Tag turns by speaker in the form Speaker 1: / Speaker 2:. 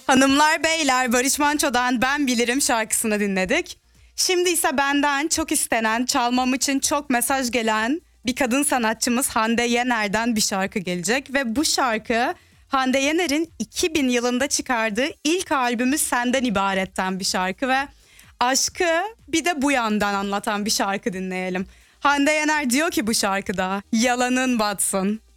Speaker 1: Hanımlar beyler, Barış Manço'dan Ben Bilirim şarkısını dinledik. Şimdi ise benden çok istenen, çalmam için çok mesaj gelen bir kadın sanatçımız Hande Yener'den bir şarkı gelecek. Ve bu şarkı Hande Yener'in 2000 yılında çıkardığı ilk albümü Senden İbaret'ten bir şarkı ve aşkı bir de bu yandan anlatan bir şarkı dinleyelim. Hande Yener diyor ki bu şarkıda, yalanın batsın.